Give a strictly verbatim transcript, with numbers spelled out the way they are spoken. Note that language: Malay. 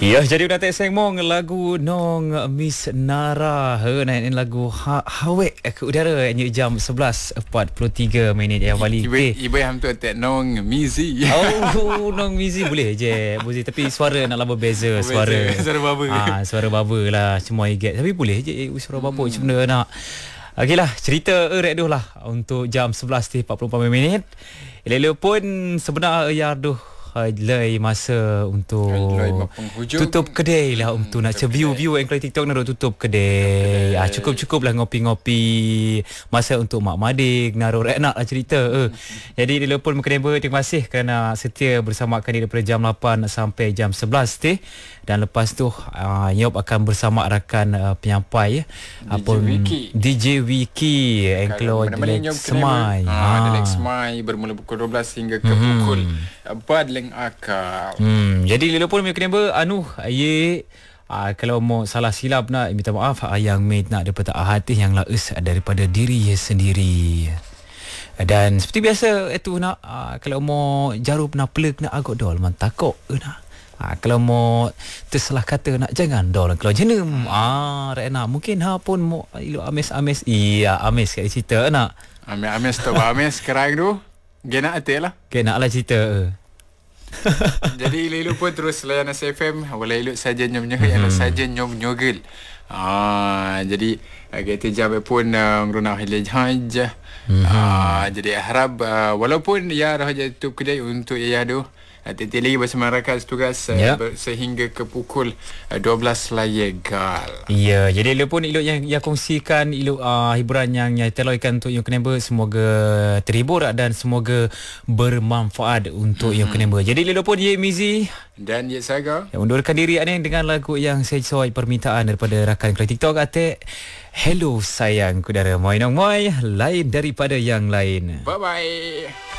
Ya, jadi udah tak sengmong lagu nong Miss Nara. He naik lagu ha, Hawek ke udara hanya jam sebelas empat puluh tiga minit ya Wali. Ibu ibu yang tu tak nong Mizi. Oh, nong Mizi boleh je. Boleh tapi suara nak lama beza suara. Suara baba. Ah, suara baba lah semua iget. Tapi boleh je suara baba macam mana nak. Okeylah, cerita erek dah lah untuk jam sebelas empat puluh empat minit. Elok pun sebenar ya aduh Lai masa untuk tutup kedai lah hmm, untuk nak view-view yang kalau TikTok nak tutup kedai. Ah, cukup-cukup lah ngopi-ngopi. Masa untuk Mak Madik naruh rek nak lah cerita. Eh. Jadi di Leopold Mekeniba, terima kasih kerana setia bersama kami daripada jam lapan sampai jam sebelas teh. Dan lepas tu uh, Yop akan bersama rakan uh, penyampai apa D J Wiki Engklo Delek Semai. Ah, Delek Semai bermula pukul dua belas hingga ke hmm. pukul empat leng akal. Hmm, jadi Leopold Mekeniba anu ye uh, kalau mau salah silap nak minta maaf yang mate nak daripada hati yang laus daripada diri sendiri. Dan seperti biasa itu nak uh, kalau mau jarum nak plug nak agak dol man takok nak. Ha, kalau mau tersalah kata nak jangan dol kalau jenem ah nak mungkin ha pun mau ilu ames-ames iya ames kat cerita nak ames-ames tu ames sekarang tu gena ate lah gena lah cerita. Jadi ilu pun terus layan S F M wala ilu saja nyom-nyom mm-hmm. saja nyom-nyogel. Ah jadi kita jam pun ngrunah hilaj haj. Mm-hmm. Ah jadi harap uh, walaupun ya dah tutup kedai untuk ya tu Titi lagi bersama rakan tugas yeah. uh, sehingga ke pukul uh, dua belas legal. Ya, jadi Ilok pun Ilok yang, yang kongsikan Ilok uh, hiburan yang, yang terloikan untuk Yang Keneba. Semoga terhibur dan semoga bermanfaat untuk mm-hmm. Yang Keneba. Jadi Ilok pun Ye Mizi dan Ye Saga yang undurkan diri ini dengan lagu yang sesuai permintaan daripada rakan kelas TikTok kata Hello sayang kudara moi nong moi lain daripada yang lain. Bye bye.